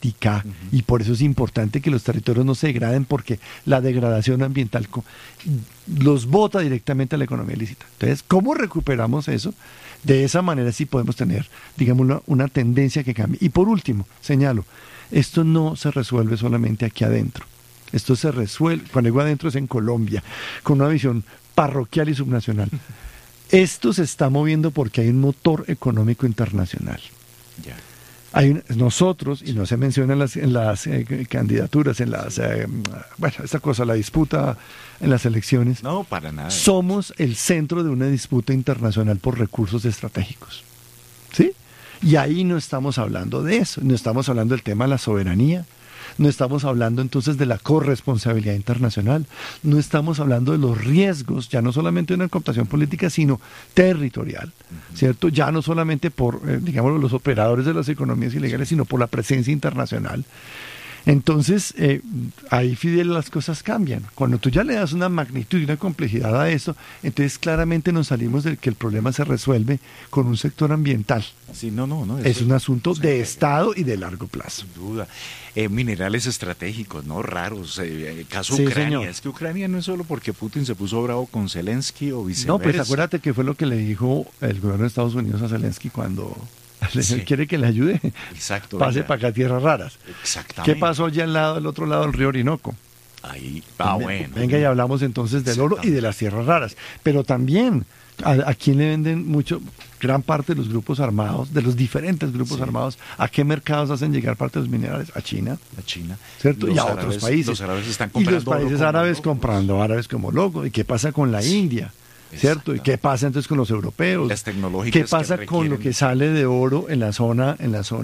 política, y por eso es importante que los territorios no se degraden, porque la degradación ambiental los bota directamente a la economía ilícita. Entonces, ¿cómo recuperamos eso? De esa manera sí podemos tener, digamos, una tendencia que cambie. Y por último, señalo, esto no se resuelve solamente aquí adentro. Esto se resuelve, cuando digo adentro es en Colombia, con una visión parroquial y subnacional. Esto se está moviendo porque hay un motor económico internacional. Ya. Nosotros, y no se menciona en las candidaturas, bueno, esta cosa, la disputa en las elecciones. No, para nada. Somos el centro de una disputa internacional por recursos estratégicos. ¿Sí? Y ahí no estamos hablando de eso, no estamos hablando del tema de la soberanía, no estamos hablando entonces de la corresponsabilidad internacional, no estamos hablando de los riesgos, ya no solamente de una cooptación política, sino territorial, ¿cierto? Ya no solamente por, digamos, los operadores de las economías ilegales, sino por la presencia internacional. Entonces, ahí, Fidel, las cosas cambian. Cuando tú ya le das una magnitud y una complejidad a esto, entonces claramente nos salimos de que el problema se resuelve con un sector ambiental. Sí, no. Es un asunto de Estado y de largo plazo. Sin duda. Minerales estratégicos, ¿no? Raros. Caso Sí, Ucrania. señor. Es que Ucrania no es solo porque Putin se puso bravo con Zelensky o viceversa. No, pues acuérdate que fue lo que le dijo el gobierno de Estados Unidos a Zelensky cuando Sí. quiere que le ayude. Exacto. Pase venga. para acá tierras raras. Exactamente. ¿Qué pasó allá al otro lado del río Orinoco? Ahí. Bueno. Venga, y hablamos entonces del oro y de las tierras raras. Pero también, ¿a quién le venden mucho? Gran parte de los grupos armados, de los diferentes grupos armados, ¿a qué mercados hacen llegar parte de los minerales? A China. A China. ¿Cierto? Los y a árabes, otros países. Los árabes están Y comprando los países oro como árabes locos. comprando árabes como locos. ¿Y qué pasa con la India? ¿Cierto? ¿Y qué pasa entonces con los europeos? Las tecnológicas ¿Qué pasa que con lo que sale de oro en la zona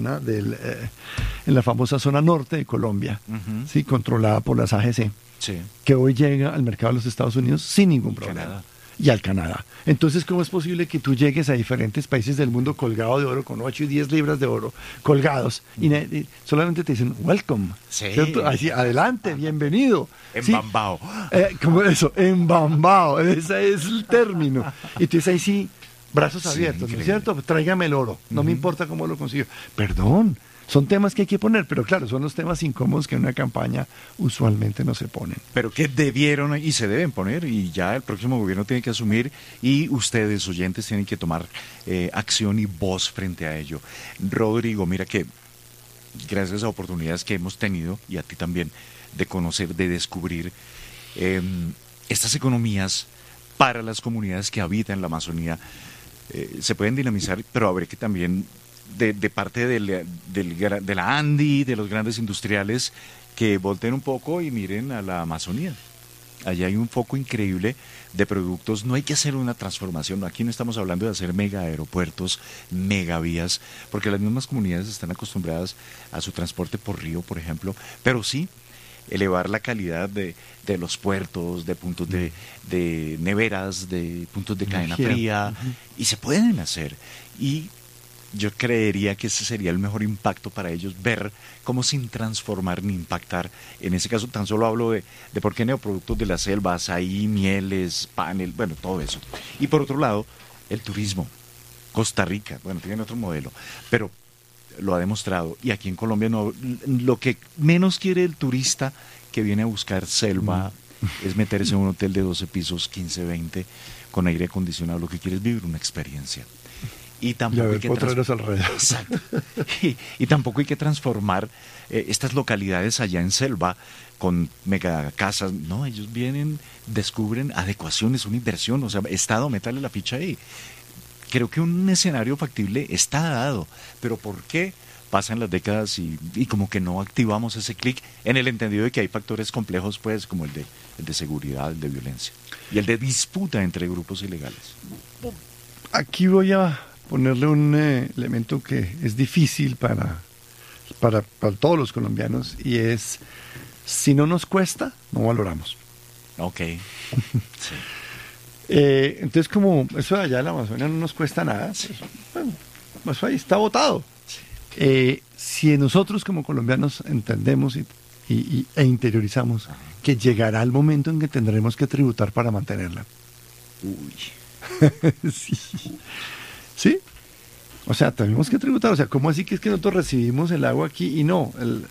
en la famosa zona norte de Colombia, ¿sí? Controlada por las AGC, Sí. que hoy llega al mercado de los Estados Unidos sin ningún problema? Canadá. Y al Canadá. Entonces, ¿cómo es posible que tú llegues a diferentes países del mundo colgado de oro, con 8 y 10 libras de oro colgados, y solamente te dicen, welcome, Sí. ¿cierto? Así, adelante, bienvenido. ¿Sí? Embambao. ¿Cómo eso? Embambado, ese es el término. Y entonces ahí sí, brazos abiertos, ¿no es increíble. cierto? Tráigame el oro, no me importa cómo lo consigo. Perdón, son temas que hay que poner, pero claro, son los temas incómodos que en una campaña usualmente no se ponen. Pero que debieron y se deben poner, y ya el próximo gobierno tiene que asumir, y ustedes, oyentes, tienen que tomar acción y voz frente a ello. Rodrigo, mira que gracias a oportunidades que hemos tenido, y a ti también, de conocer, de descubrir estas economías para las comunidades que habitan la Amazonía, se pueden dinamizar, pero habrá que también de parte de la ANDI, de los grandes industriales, que volteen un poco y miren a la Amazonía. Allá hay un foco increíble de productos. No hay que hacer una transformación. Aquí no estamos hablando de hacer mega aeropuertos, mega vías, porque las mismas comunidades están acostumbradas a su transporte por río, por ejemplo, pero sí elevar la calidad de los puertos, de puntos de neveras, de puntos de cadena fría, y se pueden hacer. Y yo creería que ese sería el mejor impacto para ellos, ver cómo sin transformar ni impactar. En ese caso tan solo hablo de por qué neoproductos de la selva, azaí, mieles, panel, bueno, todo eso. Y por otro lado, el turismo. Costa Rica, bueno, tienen otro modelo, pero lo ha demostrado. Y aquí en Colombia no, lo que menos quiere el turista que viene a buscar selva es meterse en un hotel de 12 pisos, 15, 20, con aire acondicionado. Lo que quiere es vivir una experiencia. Y tampoco hay que Exacto. Y tampoco hay que transformar estas localidades allá en selva con mega casas. No, ellos vienen, descubren adecuaciones, una inversión. O sea, Estado, métale la ficha ahí. Creo que un escenario factible está dado, pero ¿por qué pasan las décadas y como que no activamos ese clic, en el entendido de que hay factores complejos, pues, como el de seguridad, el de violencia y el de disputa entre grupos ilegales? Aquí voy a ponerle un elemento que es difícil para todos los colombianos, y es, si no nos cuesta, no valoramos. Ok. Sí. Entonces, como eso de allá de la Amazonia no nos cuesta nada, pues, bueno, pues ahí está votado. Si nosotros como colombianos entendemos e interiorizamos que llegará el momento en que tendremos que tributar para mantenerla. Uy. Sí. ¿Sí? O sea, tenemos que tributar. O sea, ¿cómo así que es que nosotros recibimos el agua aquí y no?